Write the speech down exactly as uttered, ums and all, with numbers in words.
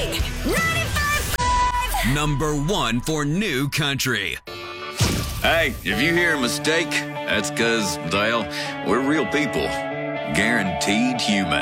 Big ninety-five point five. Number one for new country. Hey, if you hear a mistake, that's because, well, we're real people. Guaranteed human.